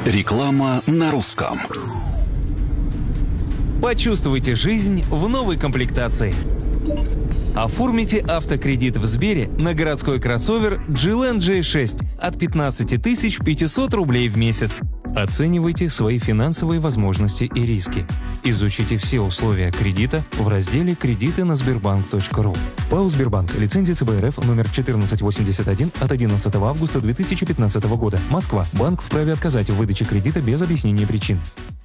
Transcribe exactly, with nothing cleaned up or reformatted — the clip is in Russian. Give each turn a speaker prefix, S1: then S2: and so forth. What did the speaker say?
S1: Реклама на русском.
S2: Почувствуйте жизнь в новой комплектации. Оформите автокредит в Сбере на городской кроссовер джи эл эн джей шесть от пятнадцати тысяч пятисот рублей в месяц. Оценивайте свои финансовые возможности и риски. Изучите все условия кредита в разделе «Кредиты на Сбербанк точка ру». ПАО «Сбербанк». Лицензия цэ бэ эр эф номер четырнадцать восемьдесят один от одиннадцатого августа две тысячи пятнадцатого года. Москва. Банк вправе отказать в выдаче кредита без объяснения причин.